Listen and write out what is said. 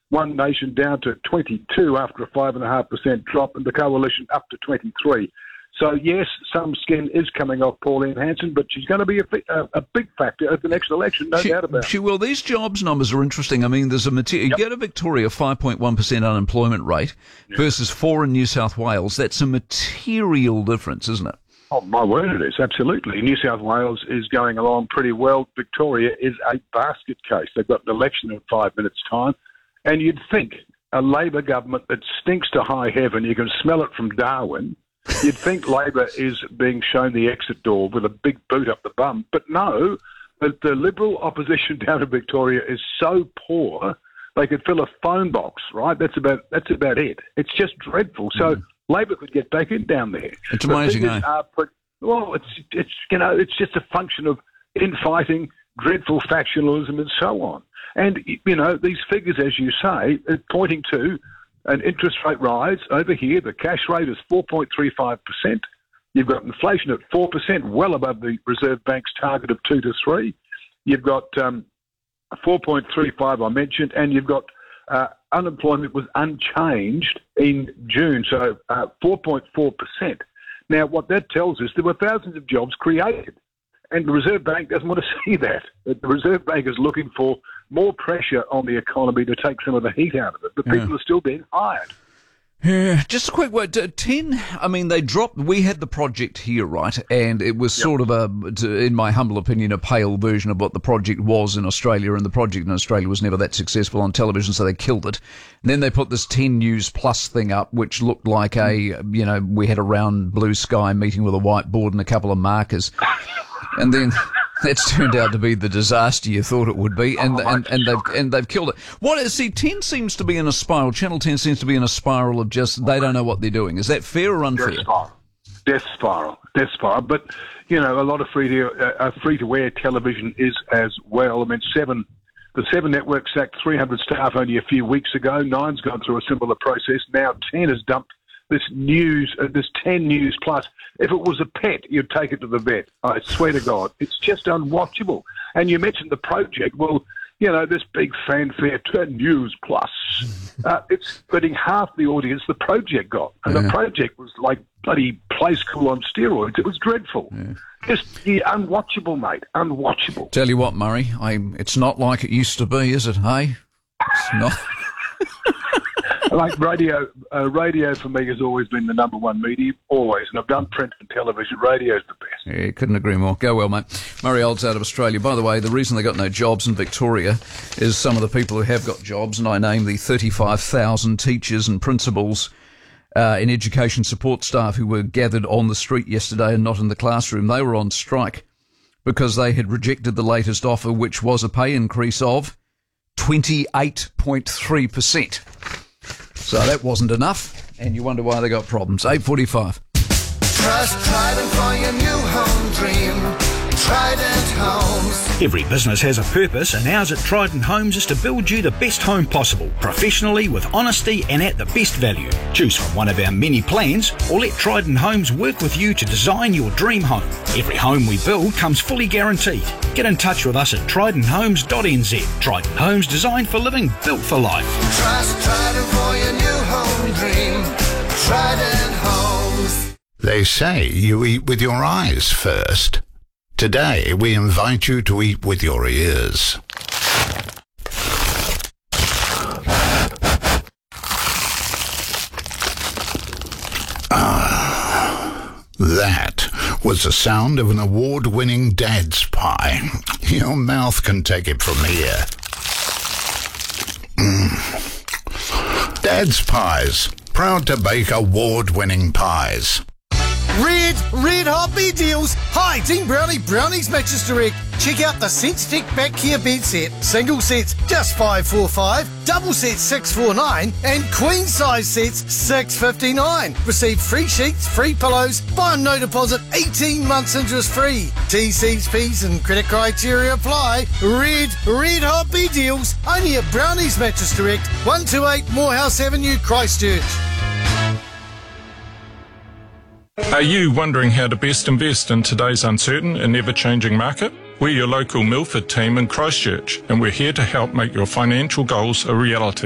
One Nation down to 22 after a 5.5% drop, and the Coalition up to 23. So, yes, some skin is coming off Pauline Hanson, but she's going to be a big factor at the next election, no doubt about it. She will. These jobs numbers are interesting. I mean, there's a you get a Victoria 5.1% unemployment rate versus 4 in New South Wales. That's a material difference, isn't it? Oh, my word, it is, absolutely. New South Wales is going along pretty well. Victoria is a basket case. They've got an election in 5 minutes' time, and you'd think a Labor government that stinks to high heaven, you can smell it from Darwin, you'd think Labor is being shown the exit door with a big boot up the bum. But no, the Liberal opposition down in Victoria is so poor, they could fill a phone box, right? That's about it. It's just dreadful. So Labor could get back in down there. It's amazing, eh? It's just a function of infighting, dreadful factionalism and so on. And, these figures, as you say, are pointing to an interest rate rise. Over here, the cash rate is 4.35%. You've got inflation at 4%, well above the Reserve Bank's target of 2 to 3. You've got 4.35, I mentioned, and you've got unemployment was unchanged in June, so 4.4%. Now, what that tells us, there were thousands of jobs created, and the Reserve Bank doesn't want to see that. The Reserve Bank is looking for more pressure on the economy to take some of the heat out of it, but people are still being hired. Yeah, just a quick word. 10, they dropped, we had the project here, right? And it was sort of in my humble opinion, a pale version of what the project was in Australia. And the project in Australia was never that successful on television, so they killed it. And then they put this 10 News Plus thing up, which looked like we had a round blue sky meeting with a whiteboard and a couple of markers. And then that's turned out to be the disaster you thought it would be, and they've killed it. 10 seems to be in a spiral. Channel 10 seems to be in a spiral of just they don't know what they're doing. Is that fair or unfair? Death spiral. But a lot of free to air television is as well. I mean, the Seven network sacked 300 staff only a few weeks ago. Nine's gone through a similar process. Now 10 has dumped this 10 News Plus. If it was a pet, you'd take it to the vet. I swear to God. It's just unwatchable. And you mentioned the project. Well, this big fanfare, 10 News Plus. It's getting half the audience the project got. And the project was like bloody Play School on steroids. It was dreadful. Yeah. Just unwatchable, mate. Unwatchable. Tell you what, Murray, it's not like it used to be, is it, hey? It's not... Like radio for me has always been the number one medium, always. And I've done print and television. Radio's the best. Yeah, couldn't agree more. Go well, mate. Murray Olds out of Australia. By the way, the reason they got no jobs in Victoria is some of the people who have got jobs, and I name the 35,000 teachers and principals and education support staff who were gathered on the street yesterday and not in the classroom. They were on strike because they had rejected the latest offer, which was a pay increase of 28.3%. So that wasn't enough, and you wonder why they got problems. 8:45. Trust Trident for your new home dream. Trident Homes. Every business has a purpose, and ours at Trident Homes is to build you the best home possible, professionally, with honesty and at the best value. Choose from one of our many plans, or let Trident Homes work with you to design your dream home. Every home we build comes fully guaranteed. Get in touch with us at tridenthomes.nz. Trident Homes, designed for living, built for life. Trust Trident for your new home dream. Trident Homes. They say you eat with your eyes first. Today, we invite you to eat with your ears. That was the sound of an award-winning Dad's Pie. Your mouth can take it from here. Dad's Pies, proud to bake award-winning pies. Red Hot Bed Deals. Hi, Dean Brownie, Brownie's Mattress Direct. Check out the SenseTech Back Care Bed Set. Single sets just $545, double sets $649, and queen size sets $659. Receive free sheets, free pillows, buy on no deposit, 18 months interest free. T's, P's and credit criteria apply. Red Hot Bed Deals. Only at Brownie's Mattress Direct, 128 Morehouse Avenue, Christchurch. Are you wondering how to best invest in today's uncertain and ever-changing market? We're your local Milford team in Christchurch, and we're here to help make your financial goals a reality.